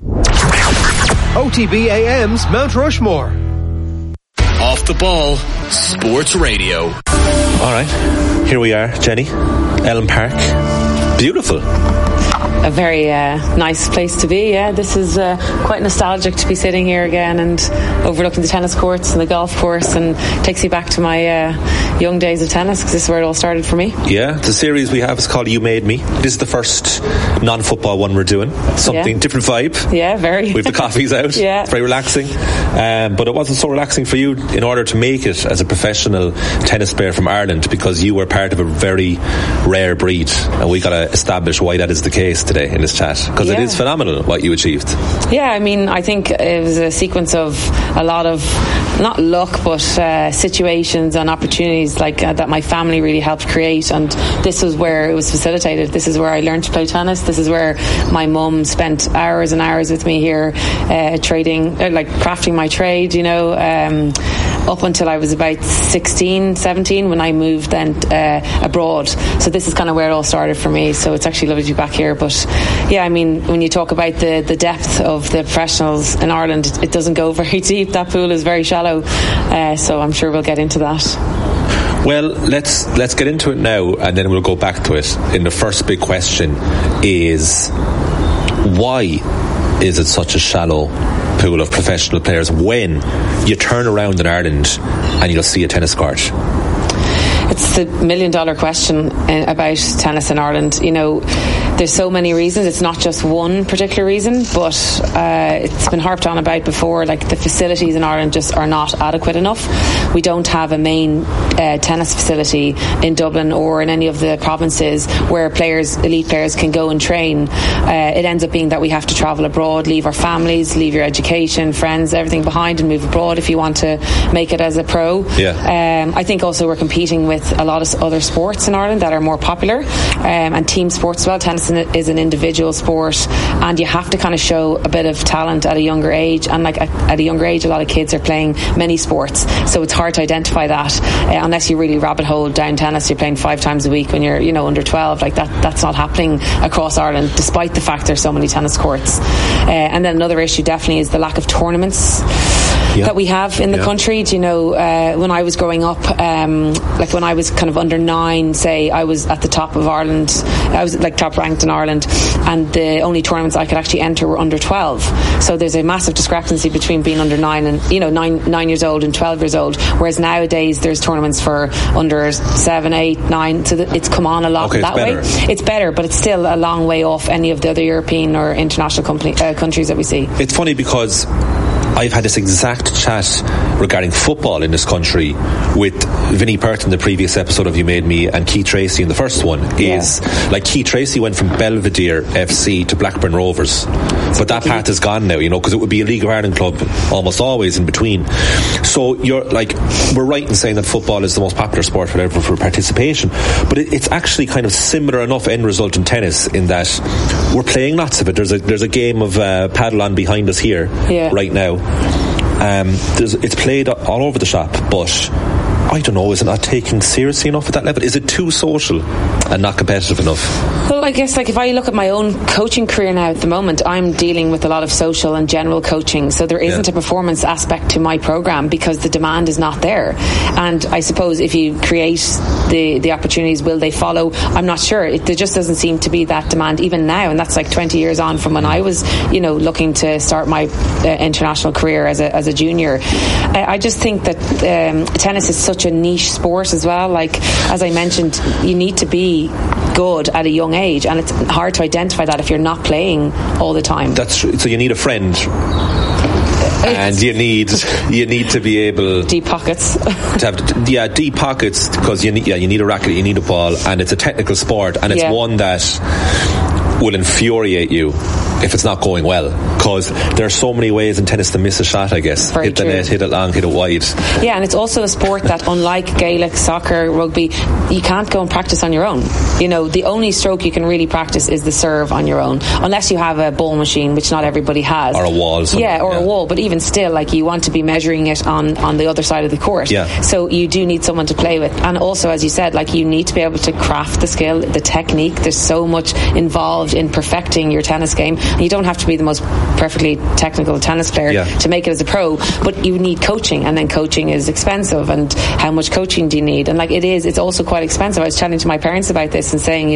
OTB AM's Mount Rushmore. Off the Ball, Sports Radio. All right, here we are, Jenny, Ellen Park. Beautiful. A very nice place to be. Yeah, this is quite nostalgic to be sitting here again and overlooking the tennis courts and the golf course, and takes me back to my young days of tennis because this is where it all started for me. Yeah, the series we have is called You Made Me. This is the first non-football one we're doing. Different vibe. Yeah, very. With the coffees out. Yeah, it's very relaxing. But it wasn't so relaxing for you in order to make it as a professional tennis player from Ireland, because you were part of a very rare breed, and we got to establish why that is the case. face today in this chat, because it is phenomenal what you achieved. Yeah, I mean, I think it was a sequence of a lot of, not luck, but situations and opportunities that my family really helped create, and this was where it was facilitated. This is where I learned to play tennis. This is where my mum spent hours and hours with me here crafting my trade, up until I was about 16, 17 when I moved then abroad. So this is kind of where it all started for me. So it's actually lovely to be back here. But yeah, I mean, when you talk about the depth of the professionals in Ireland, it doesn't go very deep. That pool is very shallow. So I'm sure we'll get into that. Well, let's get into it now, and then we'll go back to it. And the first big question is, why is it such a shallow pool of professional players when you turn around in Ireland and you'll see a tennis court? It's the $1 million question about tennis in Ireland. There's so many reasons. It's not just one particular reason, but it's been harped on about before. Like, the facilities in Ireland just are not adequate enough. We don't have a main tennis facility in Dublin or in any of the provinces where elite players can go and train. It ends up being that we have to travel abroad, leave our families, leave your education, friends, everything behind, and move abroad if you want to make it as a pro. I think also we're competing with a lot of other sports in Ireland that are more popular, and team sports as well. Tennis is an individual sport, and you have to kind of show a bit of talent at a younger age, and at a younger age a lot of kids are playing many sports, so it's hard to identify that unless you really rabbit hole down tennis. You're playing 5 times a week when you're under 12. That's not happening across Ireland, despite the fact there's so many tennis courts. And then another issue definitely is the lack of tournaments that we have in the country. When I was growing up, when I was kind of under 9, say, I was at the top of Ireland. I was top ranked in Ireland, and the only tournaments I could actually enter were under 12. So there's a massive discrepancy between being under 9 and 9 years old and 12 years old. Whereas nowadays there's tournaments for under 7, 8, 9. So it's come on a lot that way. It's better, but it's still a long way off any of the other European or international countries that we see. It's funny because I've had this exact chat regarding football in this country with Vinnie Pert in the previous episode of You Made Me, and Keith Tracy in the first one. Keith Tracy went from Belvedere FC to Blackburn Rovers, but that path is gone now, because it would be a League of Ireland club almost always in between. So we're right in saying that football is the most popular sport for participation, but it's actually kind of similar enough end result in tennis in that we're playing lots of it. There's a game of paddle on behind us here right now. It's played all over the shop, but I don't know, is it not taken seriously enough at that level? Is it too social and not competitive enough? Well, I guess if I look at my own coaching career now at the moment, I'm dealing with a lot of social and general coaching, so there isn't a performance aspect to my program because the demand is not there. And I suppose if you create the opportunities, will they follow? I'm not sure. There just doesn't seem to be that demand even now, and that's 20 years on from when I was looking to start my international career as a junior. I just think that tennis is such a niche sport as well. As I mentioned, you need to be good at a young age, and it's hard to identify that if you're not playing all the time. That's true. So you need a friend, and you need to be able deep pockets to have deep pockets, because you need a racket, you need a ball, and it's a technical sport, and it's one that will infuriate you if it's not going well, because there are so many ways in tennis to miss a shot, I guess. Hit the net, hit it long, hit it wide. Yeah, and it's also a sport that, unlike Gaelic, soccer, rugby, you can't go and practice on your own. The only stroke you can really practice is the serve on your own, unless you have a ball machine, which not everybody has. Or a wall. A wall. But even still, you want to be measuring it on the other side of the court. Yeah. So you do need someone to play with. And also, as you said, you need to be able to craft the skill, the technique. There's so much involved in perfecting your tennis game. You don't have to be the most perfectly technical tennis player to make it as a pro, but you need coaching, and then coaching is expensive. And how much coaching do you need? And it's also quite expensive. I was chatting to my parents about this and saying,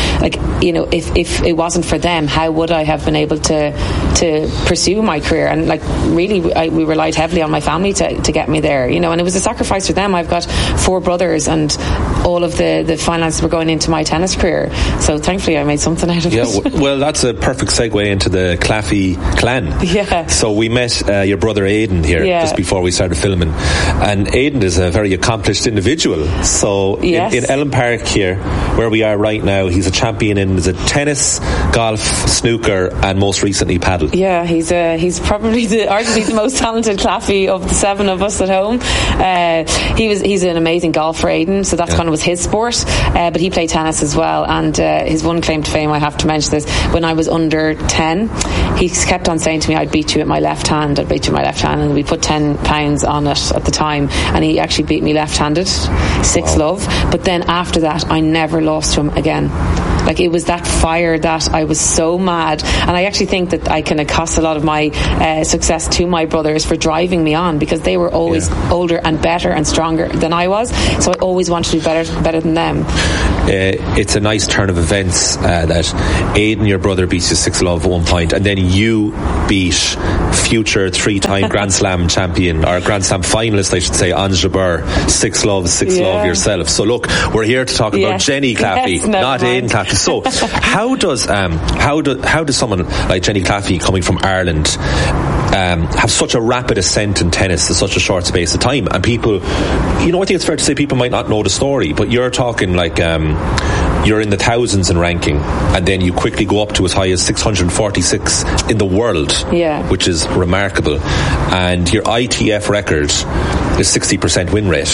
if it wasn't for them, how would I have been able to pursue my career? And really, we relied heavily on my family to get me there. And it was a sacrifice for them. I've got 4 brothers, and all of the finances were going into my tennis career. So thankfully I made something out of it. Well, that's a perfect segue into the Claffey clan. Yeah. So we met your brother Aidan here just before we started filming, and Aidan is a very accomplished individual. So in Ellen Park here, where we are right now, he's a champion in tennis, golf, snooker, and most recently paddle. Yeah, he's probably arguably the most talented Claffey of the 7 of us at home. He's an amazing golfer, Aidan, so that's kind of was his sport, but he played tennis as well, and his one claim to fame, I have to mention this, when I was under 10, he kept on saying to me, I'd beat you with my left hand, and we put £10 on it at the time, and he actually beat me left-handed, 6-love, but then after that I never lost to him again. Like, it was that fire that I was so mad, and I actually think that I can accost a lot of my success to my brothers for driving me on, because they were always older and better and stronger than I was, so I always wanted to be better than them. It's a nice turn of events that Aidan, your brother, beats you 6-love at one point, and then you beat future 3-time Grand Slam champion, or Grand Slam finalist I should say, Ons Jabeur, 6-love yourself. So look, we're here to talk about Jenny Claffey, not Aidan Claffey. So how does someone like Jenny Claffey, coming from Ireland, have such a rapid ascent in tennis in such a short space of time? And people, I think it's fair to say people might not know the story, but you're talking like you're in the thousands in ranking, and then you quickly go up to as high as 646 in the world, which is remarkable. And your ITF record is 60% win rate.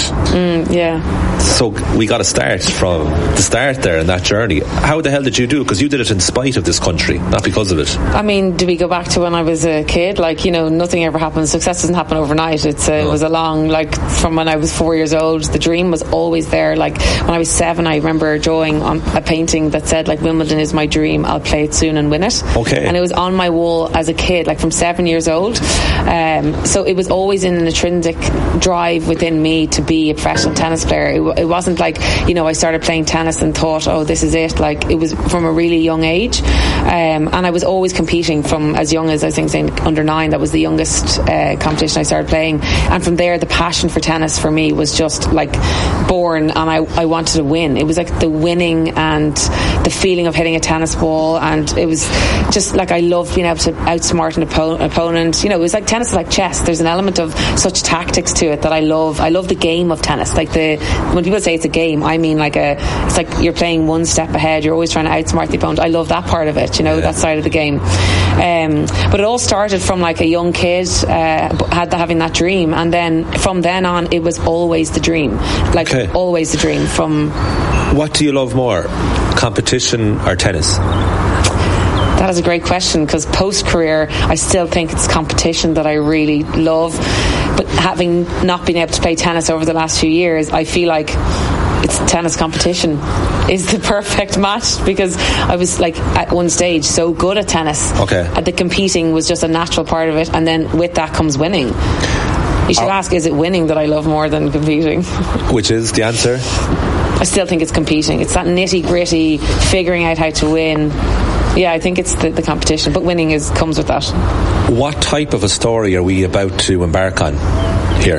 So we got to start from the start there in that journey. How the hell did you do it? Because you did it in spite of this country, not because of it. I mean, do we go back to when I was a kid? Nothing ever happens. Success doesn't happen overnight. It was a long, from when I was 4 years old, the dream was always there. Like, when I was 7, I remember drawing on a painting that said, Wimbledon is my dream, I'll play it soon and win it. Okay. And it was on my wall as a kid, from 7 years old. So it was always in an intrinsic drive within me to be a professional tennis player. It wasn't I started playing tennis and thought, oh, this is it. It was from a really young age. And I was always competing from as young as, I think, under 9. That was the youngest competition I started playing. And from there, the passion for tennis for me was just born, and I wanted to win. It was the winning and the feeling of hitting a tennis ball, and it was just I loved being able to outsmart an opponent. It was like tennis is like chess. There's an element of such tactics to it that I love. I love the game of tennis. When people say it's a game, I mean it's like you're playing one step ahead. You're always trying to outsmart the opponent. I love that part of it. That side of the game. But it all started from a young kid having that dream, and then from then on, it was always the dream. Always the dream. From what do you love more, competition or tennis? That is a great question, because post-career I still think it's competition that I really love, but having not been able to play tennis over the last few years, I feel like it's tennis competition is the perfect match, because I was at one stage so good at tennis. The competing was just a natural part of it, and then with that comes winning. You should ask, is it winning that I love more than competing? Which is the answer? I still think it's competing. It's that nitty-gritty, figuring out how to win. Yeah, I think it's the competition, but winning comes with that. What type of a story are we about to embark on here?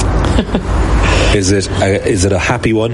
Is it a happy one?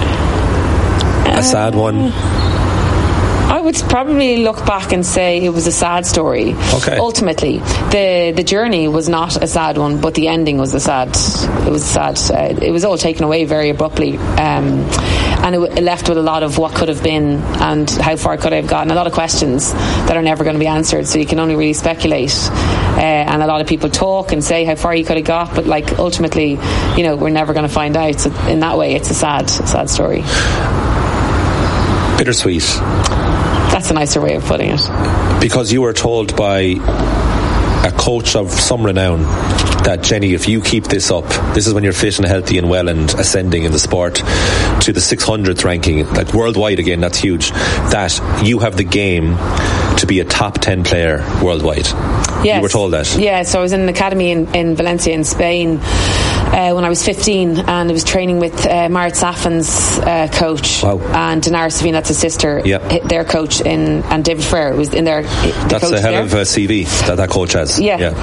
A sad one? I would probably look back and say it was a sad story. Ultimately, the journey was not a sad one, but the ending was sad. It was all taken away very abruptly, and it left with a lot of what could have been and how far could I have gotten. A lot of questions that are never going to be answered, so you can only really speculate. And a lot of people talk and say how far you could have got, but ultimately, we're never going to find out. So in that way, it's a sad story. Bittersweet. That's a nicer way of putting it. Because you were told by a coach of some renown that, Jenny, if you keep this up, this is when you're fit and healthy and well and ascending in the sport to the 600th ranking, worldwide again, that's huge, that you have the game to be a top 10 player worldwide. Yes. You were told that? Yeah, so I was in an academy in Valencia in Spain when I was 15, and I was training with Marit Safan's coach. Wow. And Dinara Safina, that's his sister, their coach, and David Frere was in there. That's a hell of a CV that coach has. Yeah.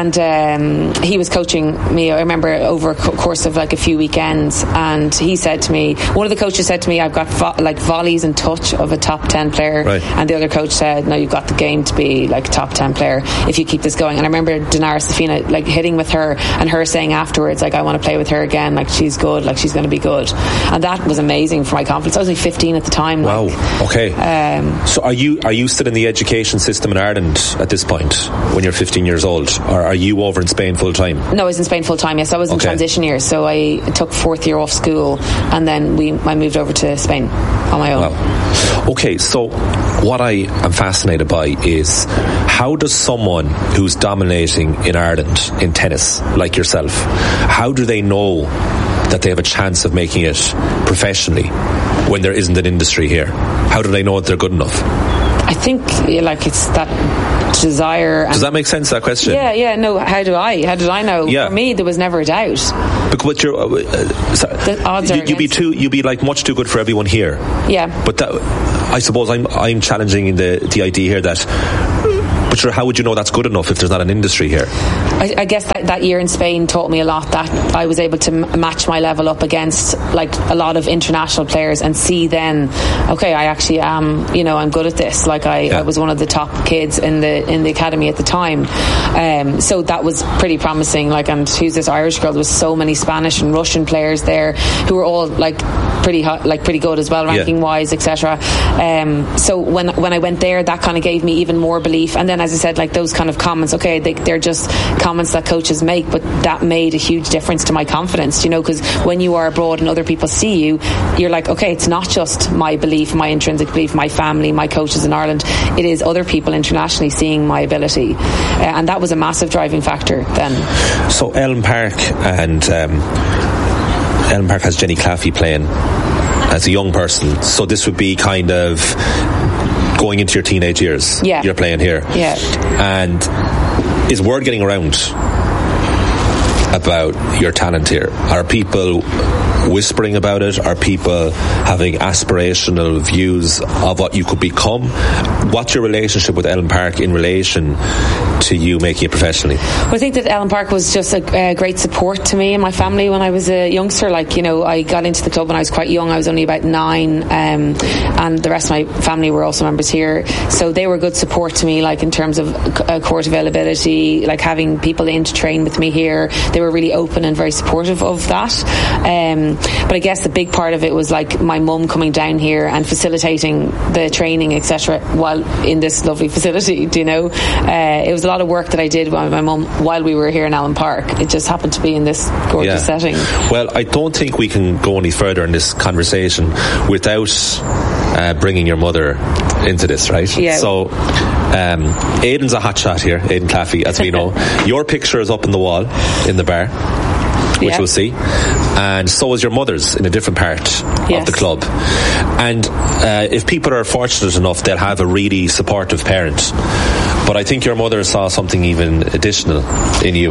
And he was coaching me, I remember, over a course of like a few weekends, and he said to me, one of the coaches said to me, I've got volleys and touch of a top 10 player, right. And the other coach said, no, you've got the game to be like a top 10 player if you keep this going. And I remember Dinara Safina like hitting with her, and her saying afterwards, like, I want to play with her again, like she's good, like she's going to be good. And that was amazing for my confidence. I was only 15 at the time. Wow. Okay. So are you still in the education system in Ireland at this point when you're 15 years old, or are you over in Spain full time? No, I was in Spain full time. Yes, I was in transition year, so I took 4th year off school, and then I moved over to Spain on my own. Wow. Okay, so what I am fascinated by is, how does someone who's dominating in Ireland in tennis, like yourself, how do they know that they have a chance of making it professionally when there isn't an industry here? How do they know that they're good enough? I think like it's that desire. Does that make sense, that question? Yeah. No, how did I know? Yeah. For me, there was never a doubt. Because the odds are you'd be like much too good for everyone here. Yeah. But that, I suppose I'm challenging in the idea here that, but sure, how would you know that's good enough if there's not an industry here? I guess that year in Spain taught me a lot, that I was able to match my level up against like a lot of international players and see then, okay, I actually am, I'm good at this. Like I was one of the top kids in the academy at the time. So that was pretty promising. Like, and who's this Irish girl? There was so many Spanish and Russian players there who were all like pretty good as well, ranking wise, etc. So when I went there, that kind of gave me even more belief. And then, as I said, like those kind of comments, okay, they're just comments that coaches make, but that made a huge difference to my confidence, because when you are abroad and other people see you, you're like, okay, it's not just my belief, my intrinsic belief, my family, my coaches in Ireland, it is other people internationally seeing my ability, and that was a massive driving factor then. So Ellen Park has Jenny Claffey playing as a young person, so this would be kind of going into your teenage years. You're playing here, and is word getting around about your talent here? Are people whispering about it? Are people having aspirational views of what you could become? What's your relationship with Ellen Park in relation to you making it professionally? Well, I think that Ellen Park was just a great support to me and my family when I was a youngster. Like, I got into the club when I was quite young. I was only about 9, and the rest of my family were also members here. So they were good support to me, like in terms of court availability, like having people in to train with me here. They were really open and very supportive of that. But I guess the big part of it was like my mum coming down here and facilitating the training, etc., while in this lovely facility. It was a lot of work that I did with my mum while we were here in Allen Park. It just happened to be in this gorgeous setting. Well, I don't think we can go any further in this conversation without bringing your mother into this, right? Yeah. So Aidan's a hot shot here, Aidan Claffey, as we know. Your picture is up on the wall in the bar, which we'll see, and so is your mother's in a different part of the club. And if people are fortunate enough, they'll have a really supportive parent, but I think your mother saw something even additional in you.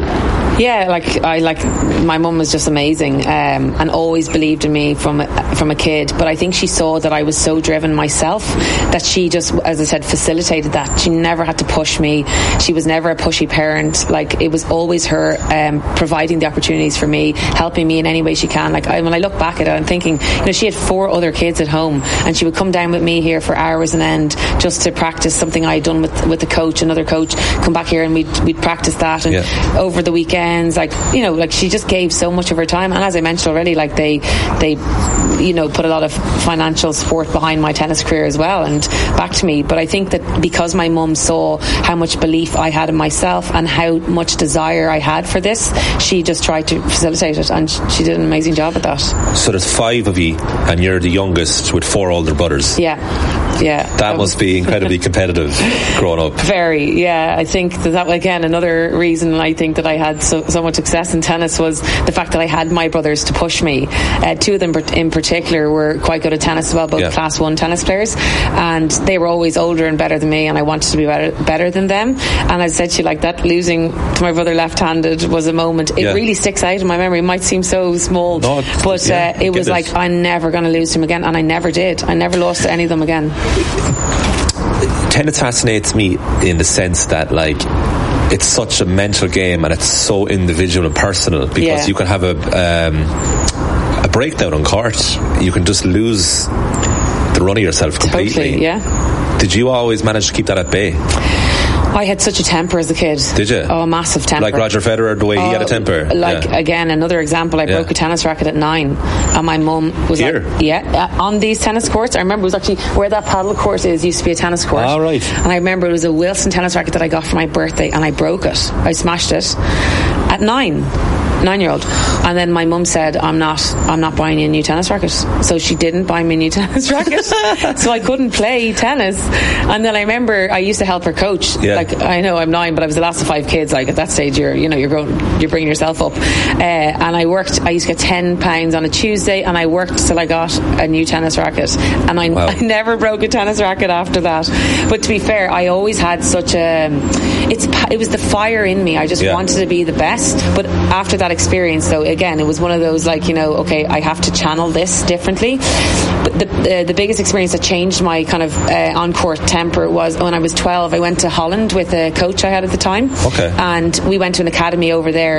My mum was just amazing, and always believed in me from a kid. But I think she saw that I was so driven myself that she just, as I said, facilitated that. She never had to push me. She was never a pushy parent. Like, it was always her providing the opportunities for me, helping me in any way she can. Like, when I look back at it, I'm thinking, she had 4 other kids at home, and she would come down with me here for hours on end just to practice something I had done with the coach, another coach. Come back here and we'd practice that, and over the weekend. Like she just gave so much of her time, and as I mentioned already, like they put a lot of financial support behind my tennis career as well and back to me. But I think that because my mum saw how much belief I had in myself and how much desire I had for this, she just tried to facilitate it, and she did an amazing job at that. So there's 5 of you, and you're the youngest with 4 older brothers. Yeah. That must be incredibly competitive growing up. Very, yeah. I think that again, another reason I think that I had so much success in tennis was the fact that I had my brothers to push me. Two of them in particular were quite good at tennis as well, both Class 1 tennis players, and they were always older and better than me, and I wanted to be better than them. And I said to you, like, that losing to my brother left-handed was a moment. It really sticks out in my memory. It might seem so small, but it was like, I'm never going to lose to him again, and I never did. I never lost to any of them again. Tennis fascinates me in the sense that, like, it's such a mental game and it's so individual and personal, because you can have a breakdown on court. You can just lose the run of yourself completely. Totally, Did you always manage to keep that at bay? I had such a temper as a kid. Did you? Oh, a massive temper. Like Roger Federer, the way he had a temper. Again, another example, I broke a tennis racket at 9, and my mum was here? On these tennis courts. I remember it was actually where that paddle court is, used to be a tennis court. Oh, right. And I remember it was a Wilson tennis racket that I got for my birthday, and I broke it. I smashed it at 9-year-old. And then my mum said, I'm not buying you a new tennis racket. So she didn't buy me a new tennis racket. So I couldn't play tennis. And then I remember I used to help her coach. Like, I know I'm 9, but I was the last of 5 kids. Like, at that stage, you're bringing yourself up. And I used to get £10 on a Tuesday, and I worked till I got a new tennis racket. And I never broke a tennis racket after that. But to be fair, I always had such it was the fire in me. I just wanted to be the best. But after that experience, though, again, it was one of those, like, okay, I have to channel this differently. But the biggest experience that changed my kind of on-court temper was when I was 12. I went to Holland with a coach I had at the time. Okay. And we went to an academy over there